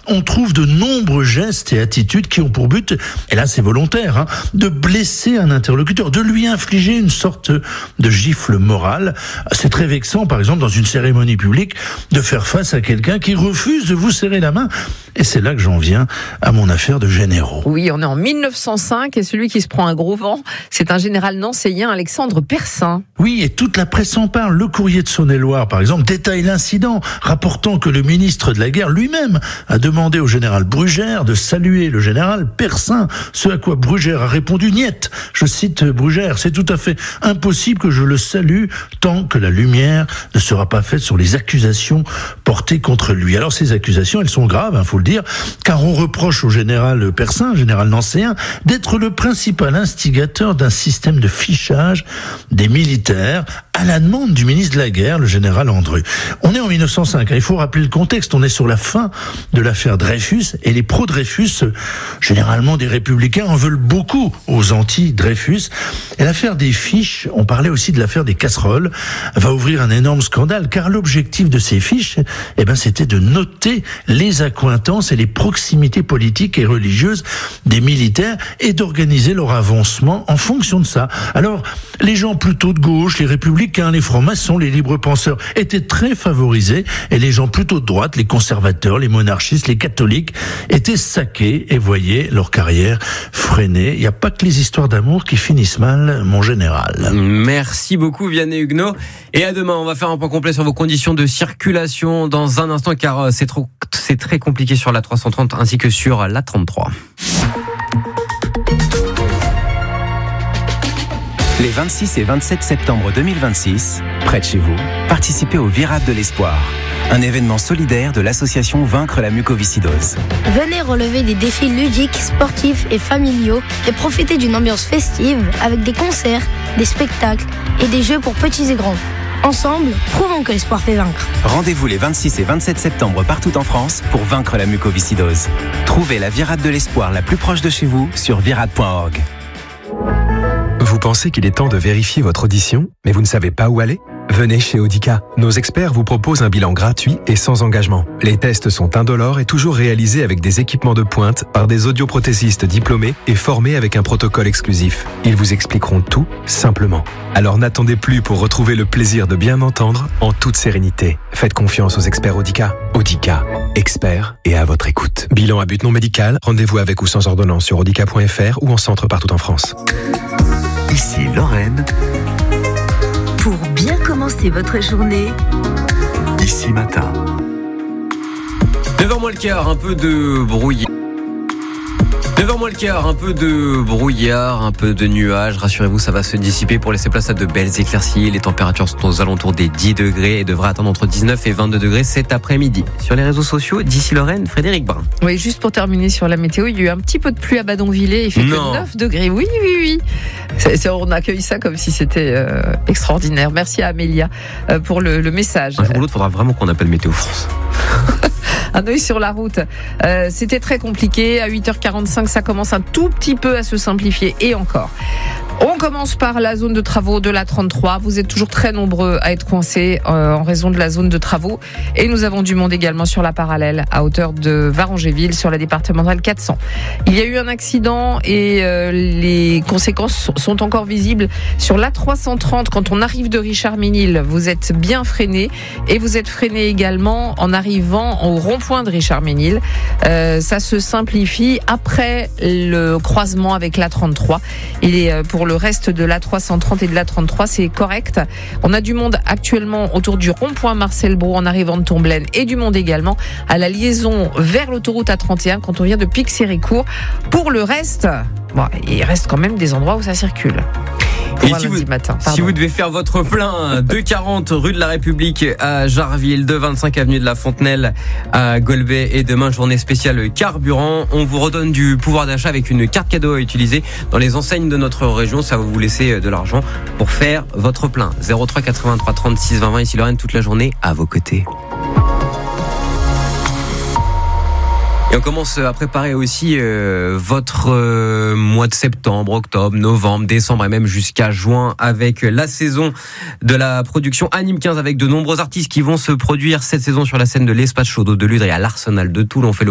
on trouve de nombreux gestes et attitudes qui ont pour but, et là c'est volontaire, de blesser un interlocuteur, de lui infliger une sorte de gifle morale. C'est très vexant, par exemple, dans une cérémonie publique, de faire face à quelqu'un qui refuse de vous serrer la main. Et c'est là que j'en viens à mon affaire de généraux. Oui, on est en 1905 et celui qui se prend un gros vent, c'est un général nancéien, Alexandre Persin. Oui, et toute la presse en parle. Le Courrier de Saône-et-Loire, par exemple, détaille l'incident, rapportant que le ministre de la Guerre lui-même a demandé au général Brugère de saluer le général Persin, ce à quoi Brugère a répondu « Niet ». Je cite Brugère, « C'est tout à fait impossible que je le salue tant que la lumière ne sera pas faite sur les accusations portées contre lui ». Alors ces accusations, elles sont graves, faut le dire, car on reproche au général Persin, général nancéen, d'être le principal instigateur d'un système de fichage des militaires à la demande du ministre de la Guerre, le général Andreu. On est en 1905, il faut rappeler le contexte, on est sur la fin de l'affaire Dreyfus, et les pro-Dreyfus, généralement des républicains, en veulent beaucoup aux anti-Dreyfus. Et l'affaire des fiches, on parlait aussi de l'affaire des casseroles, va ouvrir un énorme scandale, car l'objectif de ces fiches, c'était de noter les accointances et les proximités politiques et religieuses des militaires et d'organiser leur avancement en fonction de ça. Alors, les gens plutôt de gauche, les républicains, les francs-maçons, les libres penseurs étaient très favorisés, et les gens plutôt de droite, les conservateurs, les monarchistes, les catholiques étaient saqués et voyaient leur carrière freinée. Il n'y a pas que les histoires d'amour qui finissent mal, mon général. Merci beaucoup Vianney Huguenot, et à demain. On va faire un point complet sur vos conditions de circulation dans un instant, car c'est très compliqué sur la 330 ainsi que sur la 33. Les 26 et 27 septembre 2026, près de chez vous, participez au Virade de l'Espoir, un événement solidaire de l'association Vaincre la mucoviscidose. Venez relever des défis ludiques, sportifs et familiaux et profitez d'une ambiance festive avec des concerts, des spectacles et des jeux pour petits et grands. Ensemble, prouvons que l'espoir fait vaincre. Rendez-vous les 26 et 27 septembre partout en France pour vaincre la mucoviscidose. Trouvez la Virade de l'Espoir la plus proche de chez vous sur virade.org. Vous pensez qu'il est temps de vérifier votre audition, mais vous ne savez pas où aller ? Venez chez Audica. Nos experts vous proposent un bilan gratuit et sans engagement. Les tests sont indolores et toujours réalisés avec des équipements de pointe par des audioprothésistes diplômés et formés avec un protocole exclusif. Ils vous expliqueront tout simplement. Alors n'attendez plus pour retrouver le plaisir de bien entendre en toute sérénité. Faites confiance aux experts Audica. Audica, experts et à votre écoute. Bilan à but non médical, rendez-vous avec ou sans ordonnance sur audica.fr ou en centre partout en France. Ici Lorraine. Pour bien commencer votre journée, Ici Matin. 9h moins le quart, un peu de brouillard. 9h moins le quart, un peu de brouillard, un peu de nuages. Rassurez-vous, ça va se dissiper pour laisser place à de belles éclaircies. Les températures sont aux alentours des 10 degrés et devraient atteindre entre 19 et 22 degrés cet après-midi. Sur les réseaux sociaux, d'ici Lorraine, Frédéric Brun. Oui, juste pour terminer sur la météo, il y a eu un petit peu de pluie à Badonvillers. Il fait que 9 degrés. Oui. On accueille ça comme si c'était extraordinaire. Merci à Amélia pour le message. Un jour ou l'autre, il faudra vraiment qu'on appelle Météo France. Un œil sur la route. C'était très compliqué. À 8h45, ça commence un tout petit peu à se simplifier. Et encore. On commence par la zone de travaux de la 33. Vous êtes toujours très nombreux à être coincés en raison de la zone de travaux. Et nous avons du monde également sur la parallèle à hauteur de Varangéville sur la départementale 400. Il y a eu un accident et les conséquences sont encore visibles sur la 330. Quand on arrive de Richard-Ménil, vous êtes bien freiné et vous êtes freiné également en arrivant au rond-point de Richard-Ménil. Ça se simplifie après le croisement avec la 33. Il est pour le reste de la 330 et de la 33, c'est correct. On a du monde actuellement autour du rond-point Marcel Brault en arrivant de Tomblaine et du monde également à la liaison vers l'autoroute A31 quand on vient de Pix-Héricourt. Pour le reste, il reste quand même des endroits où ça circule. Et si vous devez faire votre plein de 40 rue de la République à Jarville, de 25 avenue de la Fontenelle à Golbet et demain journée spéciale carburant, on vous redonne du pouvoir d'achat avec une carte cadeau à utiliser dans les enseignes de notre région. Ça va vous laisser de l'argent pour faire votre plein. 03 83 36 20 20 ici Lorraine toute la journée à vos côtés. Et on commence à préparer aussi votre mois de septembre, octobre, novembre, décembre et même jusqu'à juin avec la saison de la production Anime 15 avec de nombreux artistes qui vont se produire cette saison sur la scène de l'Espace Chaudeau de Ludre et à l'Arsenal de Toul. On fait le